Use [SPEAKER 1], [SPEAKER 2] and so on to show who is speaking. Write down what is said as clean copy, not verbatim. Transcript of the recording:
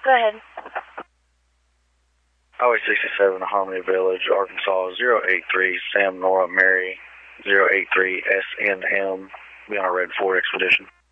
[SPEAKER 1] Go ahead.
[SPEAKER 2] Highway 67, Harmony Village, Arkansas, 083, Sam Nora Mary, 083 SNM. Be on a red Ford Expedition.